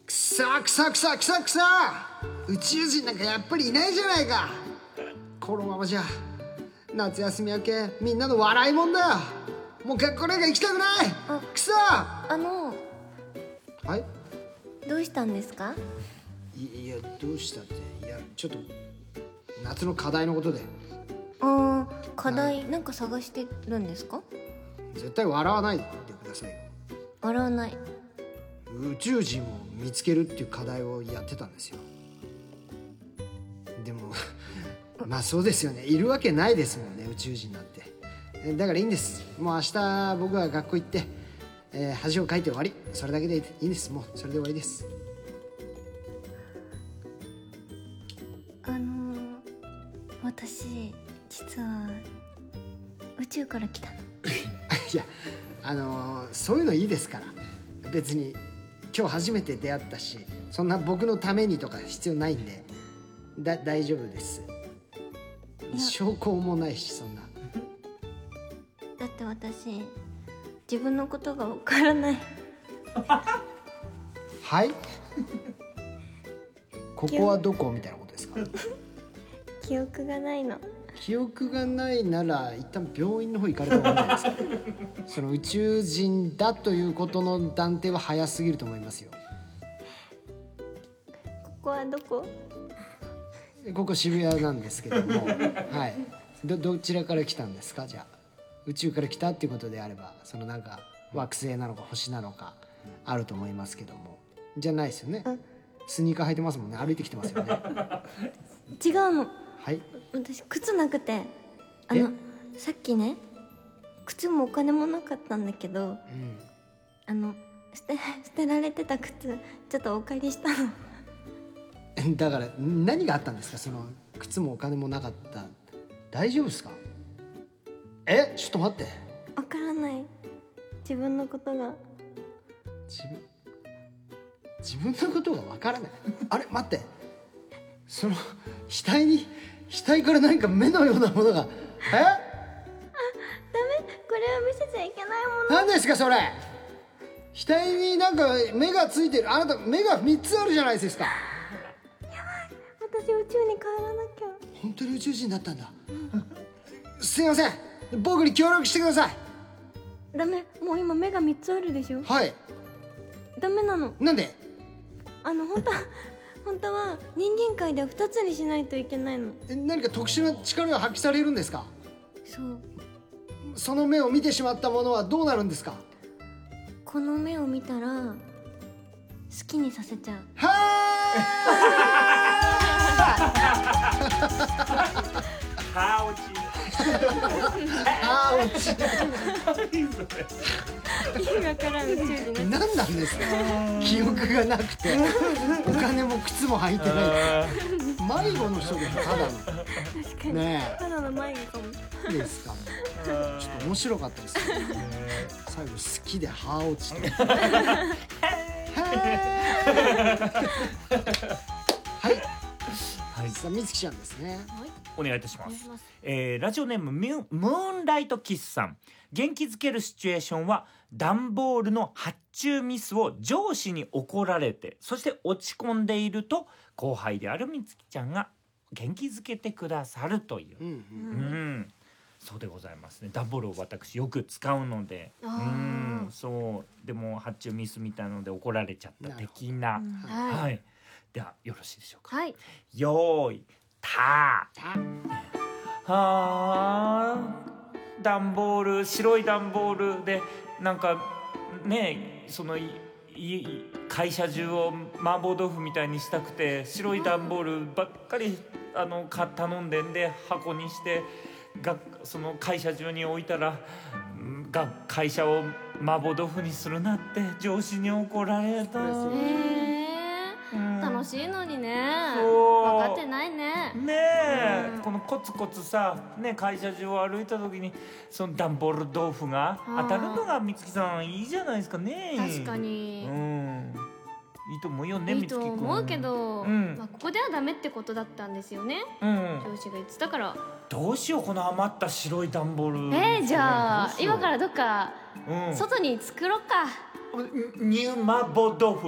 くそくそくそくそくそ、宇宙人なんかやっぱりいないじゃないか。このままじゃ夏休み明けみんなの笑いもんだよ。もう学校なんか行きたくない。くそ。はい、 どうしたんですか？ いやどうしたって、いやちょっと夏の課題のことで。 課題なんか探してるんですか？ 絶対笑わないでくださいよ。 笑わない。 宇宙人を見つけるっていう課題をやってたんですよ。でもまあそうですよね、いるわけないですもんね、宇宙人なんて。だからいいんです。もう明日僕は学校行って、恥をかいて終わり。それだけでいいんです。もうそれで終わりです。 私実は宇宙から来たの。 いやそういうのいいですから。別に今日初めて出会ったし、そんな僕のためにとか必要ないんで大丈夫です。証拠もないし、そんな。 だって私自分のことがわからない。 はいここはどこみたいなことですか？ 記憶がないの。 記憶がないなら一旦病院の方行かれた方がいいんじゃないですか。その宇宙人だということの断定は早すぎると思いますよ。 ここはどこ？ ここ渋谷なんですけどもはい、どちらから来たんですか？じゃあ宇宙から来たっていうことであれば、そのなんか惑星なのか星なのかあると思いますけども、じゃないですよね。スニーカー履いてますもんね。歩いてきてますよね。 違うの。 はい、 私靴なくて、さっきね、靴もお金もなかったんだけど、捨てられてた靴ちょっとお借りしたの。 だから何があったんですか？その靴もお金もなかった。大丈夫ですか？ちょっと待って。 わからない。自分のことが。 自分のことがわからない。あれ待って。その額から何か目のようなものが。ダメ。 これは見せちゃいけないもの。 何ですかそれ？額になんか目がついてる。あなた目が3つあるじゃないですか。 私宇宙に帰らなきゃ。 本当に宇宙人だったんだ。すいません、僕に協力してください。 ダメ。もう今目が3つあるでしょ。 はい。 ダメなの。 なんで？ 本当は人間界では2つにしないといけないの。 何か特殊な力が発揮されるんですか？ そう。 その目を見てしまったものはどうなるんですか？ この目を見たら好きにさせちゃう。意味わからん宇宙人。 何なんですか？記憶がなくてお金も靴も履いてない。迷子の人でしょ、ただの。 確かに、 ねただの迷子かも。 えですか。ちょっと面白かったですね。最後好きで歯落ちてはい、さあみつきちゃんですね。 お願いいたします。ラジオネームムーンライトキスさん。元気づけるシチュエーションは段ボールの発注ミスを上司に怒られて、そして落ち込んでいると後輩であるみつきちゃんが元気づけてくださるという、そうでございますね。段ボールを私よく使うので、そうでも発注ミスみたいなので怒られちゃった的な、はい。ではよろしいでしょうか。 はい。 よーい段ボール、白い段ボールでなんかね、その会社中を麻婆豆腐みたいにしたくて白い段ボールばっかり頼んでんで箱にしてその会社中に置いたら会社を麻婆豆腐にするなって上司に怒られた。 楽しいのにね。 分かってないね。 ねえ、このコツコツさ、ね、会社中を歩いた時にその段ボール豆腐が当たるのがみつきさんいいじゃないですかね。 確かに、 いいと思うよね。 いいと思うけど、ここではダメってことだったんですよね。上司が言ってたから。 どうしようこの余った白い段ボール。 じゃあ今からどっか外に作ろっか。 ニュー麻婆豆腐